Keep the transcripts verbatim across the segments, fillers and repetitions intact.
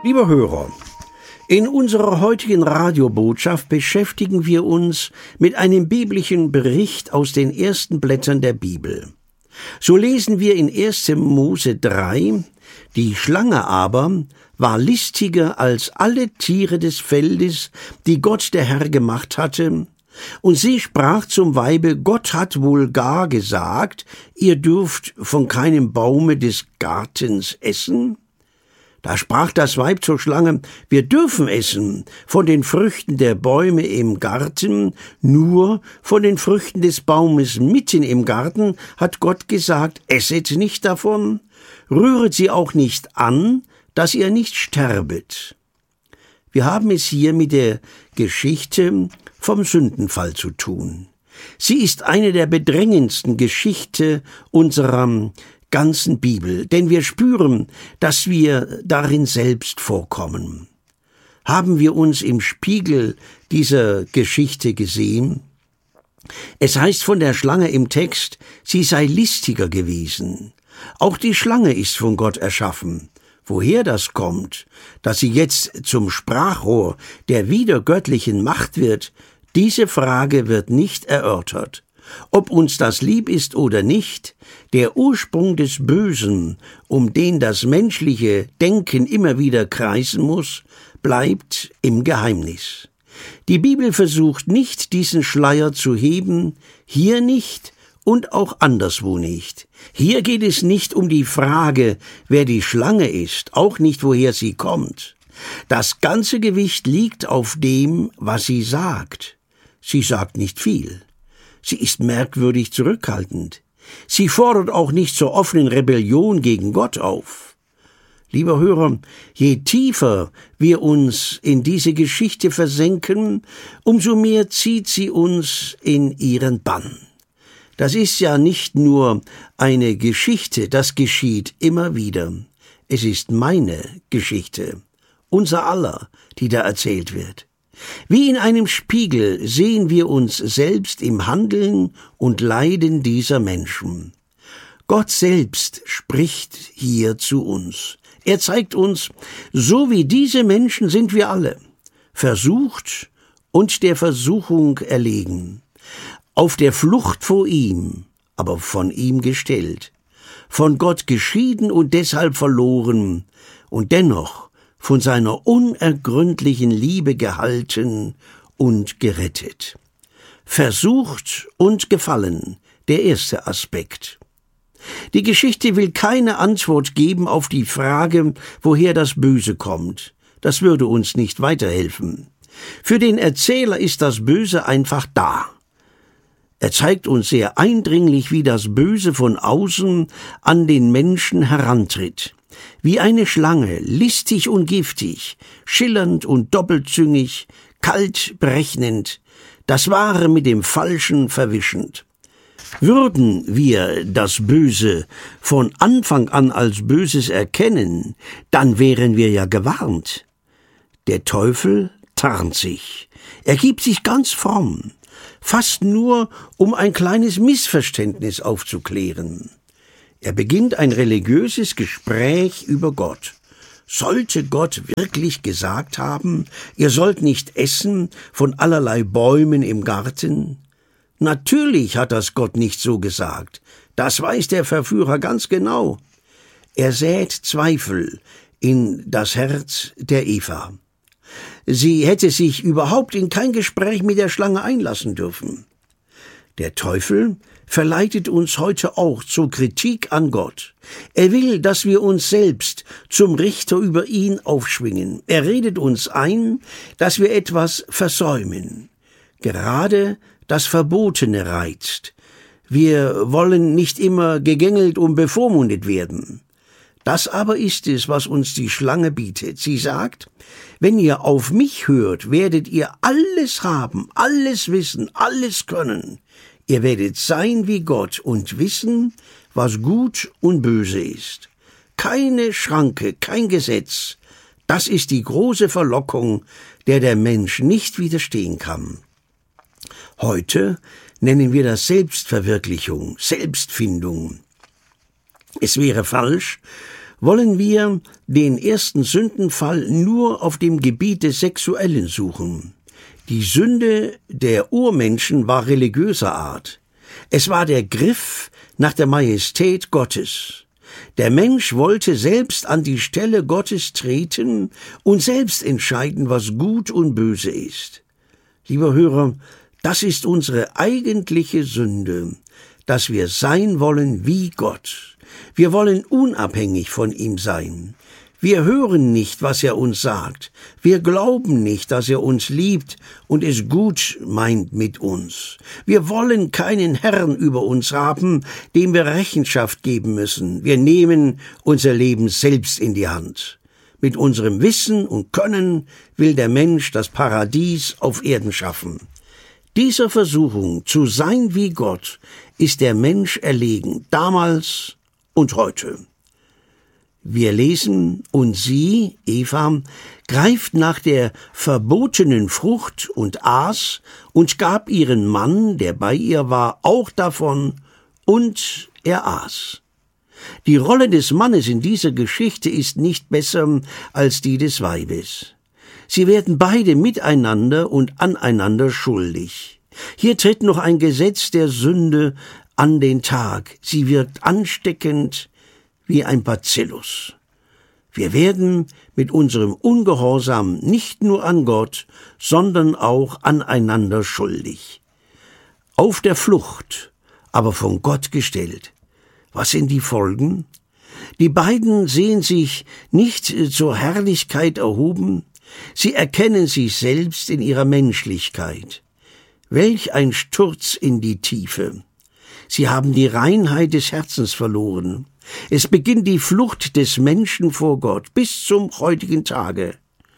Lieber Hörer, in unserer heutigen Radiobotschaft beschäftigen wir uns mit einem biblischen Bericht aus den ersten Blättern der Bibel. So lesen wir in erster Mose drei, die Schlange aber war listiger als alle Tiere des Feldes, die Gott der Herr gemacht hatte, und sie sprach zum Weibe, Gott hat wohl gar gesagt, ihr dürft von keinem Baume des Gartens essen? Da sprach das Weib zur Schlange, wir dürfen essen von den Früchten der Bäume im Garten, nur von den Früchten des Baumes mitten im Garten hat Gott gesagt, esset nicht davon, rühret sie auch nicht an, dass ihr nicht sterbet. Wir haben es hier mit der Geschichte vom Sündenfall zu tun. Sie ist eine der bedrängendsten Geschichten unserer ganzen Bibel, denn wir spüren, dass wir darin selbst vorkommen. Haben wir uns im Spiegel dieser Geschichte gesehen? Es heißt von der Schlange im Text, sie sei listiger gewesen. Auch die Schlange ist von Gott erschaffen. Woher das kommt, dass sie jetzt zum Sprachrohr der wiedergöttlichen Macht wird, diese Frage wird nicht erörtert. Ob uns das lieb ist oder nicht, der Ursprung des Bösen, um den das menschliche Denken immer wieder kreisen muss, bleibt im Geheimnis. Die Bibel versucht nicht, diesen Schleier zu heben, hier nicht und auch anderswo nicht. Hier geht es nicht um die Frage, wer die Schlange ist, auch nicht, woher sie kommt. Das ganze Gewicht liegt auf dem, was sie sagt. Sie sagt nicht viel. Sie ist merkwürdig zurückhaltend. Sie fordert auch nicht zur offenen Rebellion gegen Gott auf. Lieber Hörer, je tiefer wir uns in diese Geschichte versenken, umso mehr zieht sie uns in ihren Bann. Das ist ja nicht nur eine Geschichte, das geschieht immer wieder. Es ist meine Geschichte, unser aller, die da erzählt wird. Wie in einem Spiegel sehen wir uns selbst im Handeln und Leiden dieser Menschen. Gott selbst spricht hier zu uns. Er zeigt uns, so wie diese Menschen sind wir alle, versucht und der Versuchung erlegen, auf der Flucht vor ihm, aber von ihm gestellt, von Gott geschieden und deshalb verloren und dennoch von seiner unergründlichen Liebe gehalten und gerettet. Versucht und gefallen, der erste Aspekt. Die Geschichte will keine Antwort geben auf die Frage, woher das Böse kommt. Das würde uns nicht weiterhelfen. Für den Erzähler ist das Böse einfach da. Er zeigt uns sehr eindringlich, wie das Böse von außen an den Menschen herantritt. Wie eine Schlange, listig und giftig, schillernd und doppelzüngig, kalt berechnend, das Wahre mit dem Falschen verwischend. Würden wir das Böse von Anfang an als Böses erkennen, dann wären wir ja gewarnt. Der Teufel tarnt sich, er gibt sich ganz fromm, fast nur, um ein kleines Missverständnis aufzuklären. Er beginnt ein religiöses Gespräch über Gott. Sollte Gott wirklich gesagt haben, ihr sollt nicht essen von allerlei Bäumen im Garten? Natürlich hat das Gott nicht so gesagt. Das weiß der Verführer ganz genau. Er sät Zweifel in das Herz der Eva. Sie hätte sich überhaupt in kein Gespräch mit der Schlange einlassen dürfen. Der Teufel verleitet uns heute auch zur Kritik an Gott. Er will, dass wir uns selbst zum Richter über ihn aufschwingen. Er redet uns ein, dass wir etwas versäumen. Gerade das Verbotene reizt. Wir wollen nicht immer gegängelt und bevormundet werden. Das aber ist es, was uns die Schlange bietet. Sie sagt, wenn ihr auf mich hört, werdet ihr alles haben, alles wissen, alles können. Ihr werdet sein wie Gott und wissen, was gut und böse ist. Keine Schranke, kein Gesetz. Das ist die große Verlockung, der der Mensch nicht widerstehen kann. Heute nennen wir das Selbstverwirklichung, Selbstfindung. Es wäre falsch, wollen wir den ersten Sündenfall nur auf dem Gebiet des Sexuellen suchen. Die Sünde der Urmenschen war religiöser Art. Es war der Griff nach der Majestät Gottes. Der Mensch wollte selbst an die Stelle Gottes treten und selbst entscheiden, was gut und böse ist. Lieber Hörer, das ist unsere eigentliche Sünde, dass wir sein wollen wie Gott. Wir wollen unabhängig von ihm sein. Wir hören nicht, was er uns sagt. Wir glauben nicht, dass er uns liebt und es gut meint mit uns. Wir wollen keinen Herrn über uns haben, dem wir Rechenschaft geben müssen. Wir nehmen unser Leben selbst in die Hand. Mit unserem Wissen und Können will der Mensch das Paradies auf Erden schaffen. Dieser Versuchung, zu sein wie Gott, ist der Mensch erlegen, damals und heute. Wir lesen, und sie, Eva, greift nach der verbotenen Frucht und aß und gab ihren Mann, der bei ihr war, auch davon, und er aß. Die Rolle des Mannes in dieser Geschichte ist nicht besser als die des Weibes. Sie werden beide miteinander und aneinander schuldig. Hier tritt noch ein Gesetz der Sünde an den Tag. Sie wirkt ansteckend wie ein Bacillus. Wir werden mit unserem Ungehorsam nicht nur an Gott, sondern auch aneinander schuldig. Auf der Flucht, aber von Gott gestellt. Was sind die Folgen? Die beiden sehen sich nicht zur Herrlichkeit erhoben, sie erkennen sich selbst in ihrer Menschlichkeit. Welch ein Sturz in die Tiefe! Sie haben die Reinheit des Herzens verloren. Es beginnt die Flucht des Menschen vor Gott bis zum heutigen Tage.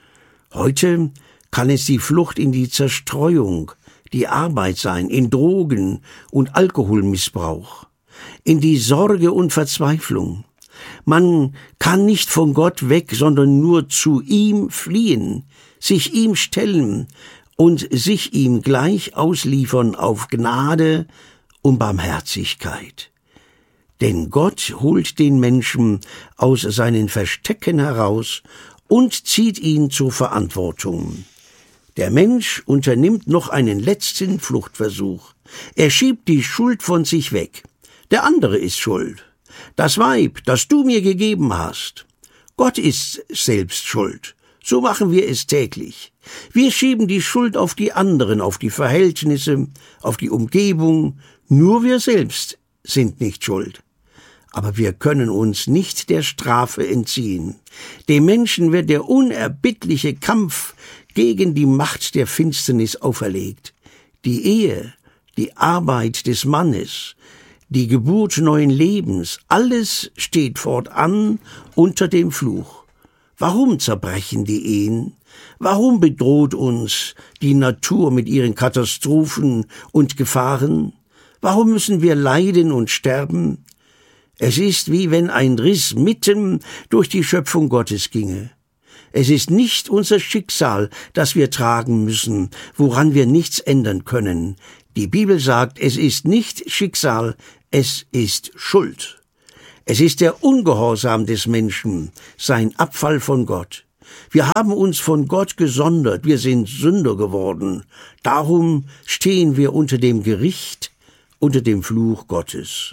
Heute kann es die Flucht in die Zerstreuung, die Arbeit sein, in Drogen und Alkoholmissbrauch, in die Sorge und Verzweiflung. Man kann nicht von Gott weg, sondern nur zu ihm fliehen, sich ihm stellen und sich ihm gleich ausliefern auf Gnade und Barmherzigkeit. Denn Gott holt den Menschen aus seinen Verstecken heraus und zieht ihn zur Verantwortung. Der Mensch unternimmt noch einen letzten Fluchtversuch. Er schiebt die Schuld von sich weg. Der andere ist schuld. Das Weib, das du mir gegeben hast. Gott ist selbst schuld. So machen wir es täglich. Wir schieben die Schuld auf die anderen, auf die Verhältnisse, auf die Umgebung. Nur wir selbst sind nicht schuld. Aber wir können uns nicht der Strafe entziehen. Dem Menschen wird der unerbittliche Kampf gegen die Macht der Finsternis auferlegt. Die Ehe, die Arbeit des Mannes, die Geburt neuen Lebens, alles steht fortan unter dem Fluch. Warum zerbrechen die Ehen? Warum bedroht uns die Natur mit ihren Katastrophen und Gefahren? Warum müssen wir leiden und sterben? Es ist wie wenn ein Riss mitten durch die Schöpfung Gottes ginge. Es ist nicht unser Schicksal, das wir tragen müssen, woran wir nichts ändern können. Die Bibel sagt, es ist nicht Schicksal, es ist Schuld. Es ist der Ungehorsam des Menschen, sein Abfall von Gott. Wir haben uns von Gott gesondert, wir sind Sünder geworden. Darum stehen wir unter dem Gericht, unter dem Fluch Gottes.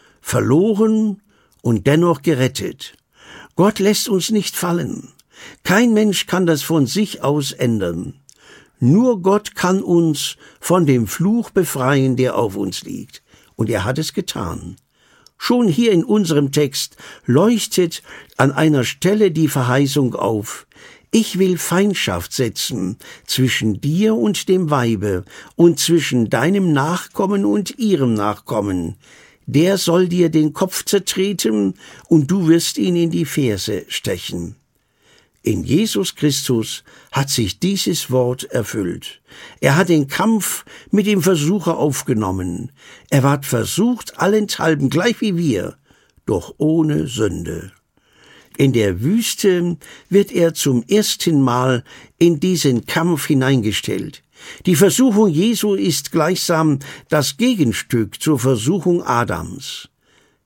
Verloren und dennoch gerettet. Gott lässt uns nicht fallen. Kein Mensch kann das von sich aus ändern. Nur Gott kann uns von dem Fluch befreien, der auf uns liegt. Und er hat es getan. Schon hier in unserem Text leuchtet an einer Stelle die Verheißung auf: Ich will Feindschaft setzen zwischen dir und dem Weibe und zwischen deinem Nachkommen und ihrem Nachkommen. Der soll dir den Kopf zertreten und du wirst ihn in die Ferse stechen. In Jesus Christus hat sich dieses Wort erfüllt. Er hat den Kampf mit dem Versucher aufgenommen. Er ward versucht allenthalben, gleich wie wir, doch ohne Sünde. In der Wüste wird er zum ersten Mal in diesen Kampf hineingestellt. Die Versuchung Jesu ist gleichsam das Gegenstück zur Versuchung Adams.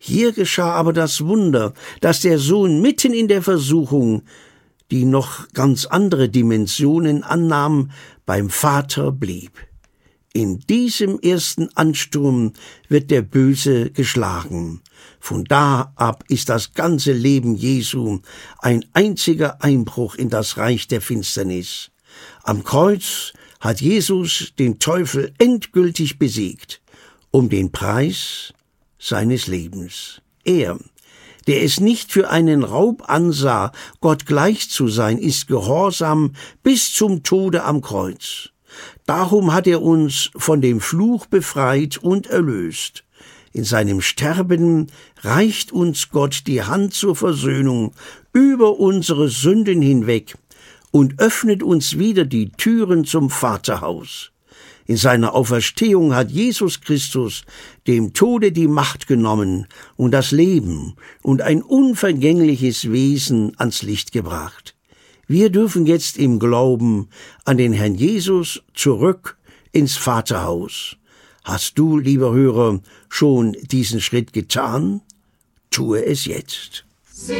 Hier geschah aber das Wunder, dass der Sohn mitten in der Versuchung, die noch ganz andere Dimensionen annahm, beim Vater blieb. In diesem ersten Ansturm wird der Böse geschlagen. Von da ab ist das ganze Leben Jesu ein einziger Einbruch in das Reich der Finsternis. Am Kreuz hat Jesus den Teufel endgültig besiegt, um den Preis seines Lebens. Er, der es nicht für einen Raub ansah, Gott gleich zu sein, ist gehorsam bis zum Tode am Kreuz. Darum hat er uns von dem Fluch befreit und erlöst. In seinem Sterben reicht uns Gott die Hand zur Versöhnung über unsere Sünden hinweg und öffnet uns wieder die Türen zum Vaterhaus. In seiner Auferstehung hat Jesus Christus dem Tode die Macht genommen und das Leben und ein unvergängliches Wesen ans Licht gebracht. Wir dürfen jetzt im Glauben an den Herrn Jesus zurück ins Vaterhaus. Hast du, lieber Hörer, schon diesen Schritt getan? Tue es jetzt.